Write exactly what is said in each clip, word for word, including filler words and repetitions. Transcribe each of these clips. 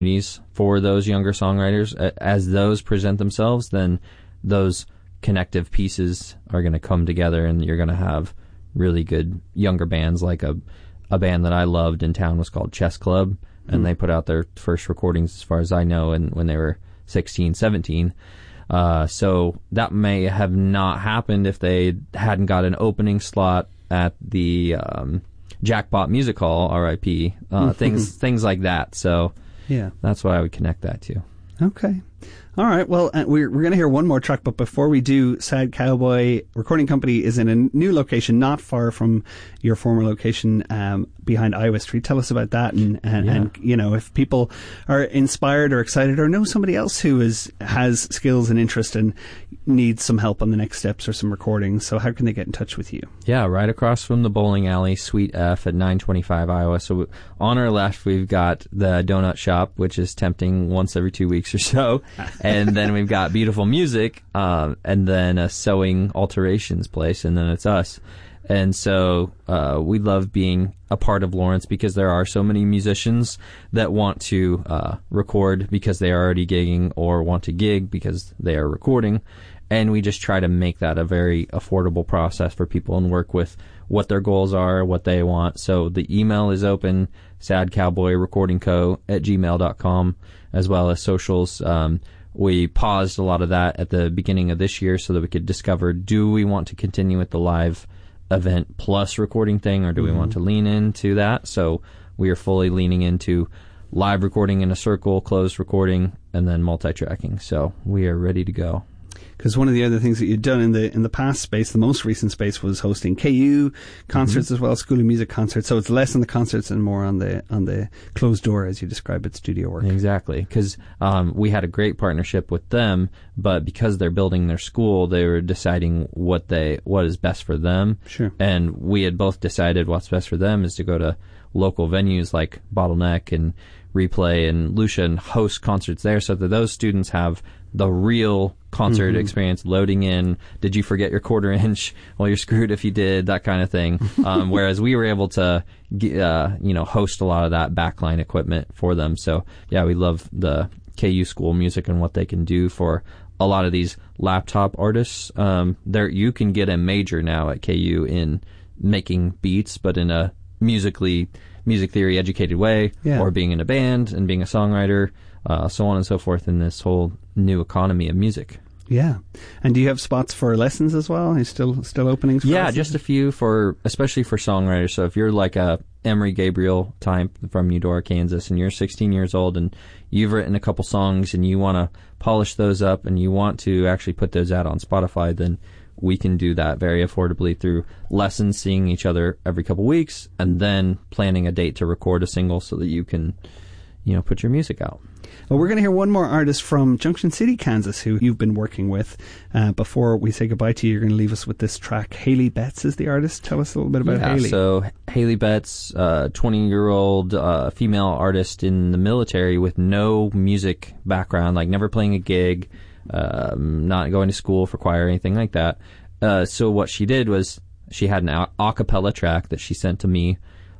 for those younger songwriters. As those present themselves, then those connective pieces are going to come together, and you're going to have really good younger bands. Like a a band that I loved in town was called Chess Club, and mm. they put out their first recordings, as far as I know, and when they were sixteen, seventeen. Uh, so that may have not happened if they hadn't got an opening slot at the um, Jackpot Music Hall, R I P Uh, things things like that. So yeah, that's what I would connect that to. Okay. All right. Well, uh, we're we're going to hear one more track, but before we do, Sad Cowboy Recording Company is in a new location, not far from your former location, um, behind Iowa Street. Tell us about that, and and, yeah. and you know, if people are inspired or excited, or know somebody else who is has skills and interest and needs some help on the next steps or some recordings, so how can they get in touch with you? Yeah, right across from the bowling alley, Suite F at nine twenty-five Iowa. So on our left, we've got the donut shop, which is tempting once every two weeks or so. And then we've got Beautiful Music, um, and then a sewing alterations place, and then it's us. And so uh, we love being a part of Lawrence because there are so many musicians that want to uh, record because they are already gigging, or want to gig because they are recording. And we just try to make that a very affordable process for people and work with what their goals are, what they want. So the email is open, sad cowboy recording co at gmail dot com, as well as socials. Um, we paused a lot of that at the beginning of this year so that we could discover, do we want to continue with the live event plus recording thing, or do mm-hmm. we want to lean into that? So we are fully leaning into live recording in a circle, closed recording, and then multi-tracking. So we are ready to go. Because one of the other things that you've done in the in the past space, the most recent space, was hosting K U concerts mm-hmm. as well, School of Music concerts. So it's less on the concerts and more on the on the closed door, as you describe it, studio work. Exactly, because um, we had a great partnership with them, but because they're building their school, they were deciding what they what is best for them. Sure. And we had both decided what's best for them is to go to local venues like Bottleneck and Replay and Lucia and host concerts there, so that those students have the real concert mm-hmm. experience, loading in, did you forget your quarter inch? Well, you're screwed if you did, that kind of thing. Um, whereas we were able to, uh, you know, host a lot of that backline equipment for them. So, yeah, we love the K U School Music and what they can do for a lot of these laptop artists. Um, there, you can get a major now at K U in making beats, but in a musically, music theory educated way, yeah. or being in a band and being a songwriter, uh, so on and so forth in this whole new economy of music. Yeah. And do you have spots for lessons as well? Are you still still openings for Yeah, lessons? just a few, for especially for songwriters. So if you're like a Emery Gabriel type from Eudora, Kansas, and you're sixteen years old and you've written a couple songs and you want to polish those up and you want to actually put those out on Spotify, then we can do that very affordably through lessons, seeing each other every couple weeks, and then planning a date to record a single so that you can, you know, put your music out. Well, we're going to hear one more artist from Junction City, Kansas, who you've been working with. Uh, before we say goodbye to you, you're going to leave us with this track. Haley Betts is the artist. Tell us a little bit about yeah, Haley. So Haley Betts, uh, twenty-year-old uh, female artist in the military with no music background, like never playing a gig, um, not going to school for choir or anything like that. Uh, so what she did was she had an a-, a cappella track that she sent to me.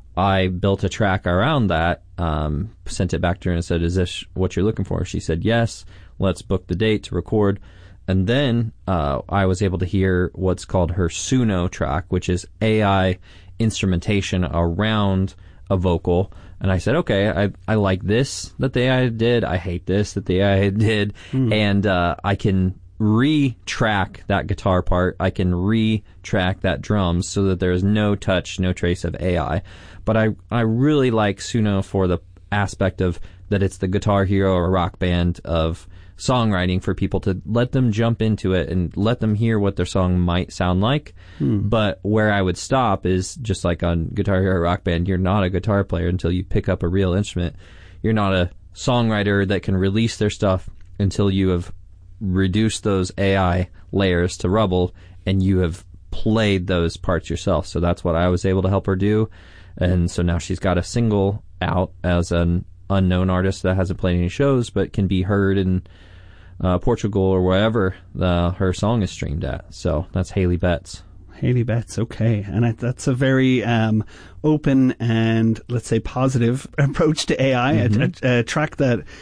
I built a track around that, um, sent it back to her and said, is this what you're looking for? She said, yes, let's book the date to record. And then uh, I was able to hear what's called her Suno track, which is A I instrumentation around a vocal. And I said, okay, I, I like this that the A I did. I hate this that the A I did. Mm. And uh, I can re-track that guitar part. I can re-track that drums so that there is no touch, no trace of A I. But I, I really like Suno for the aspect of that it's the Guitar Hero or Rock Band of songwriting, for people to let them jump into it and let them hear what their song might sound like. Hmm. But where I would stop is just like on Guitar Hero Rock Band, you're not a guitar player until you pick up a real instrument. You're not a songwriter that can release their stuff until you have reduced those A I layers to rubble and you have played those parts yourself. So that's what I was able to help her do. And so now she's got a single out as an unknown artist that hasn't played any shows but can be heard in uh, Portugal or wherever the, her song is streamed at. So that's Haley Betts. Haley Betts, okay. And I, that's a very um, open and, let's say, positive approach to A I, mm-hmm. a, a, a track that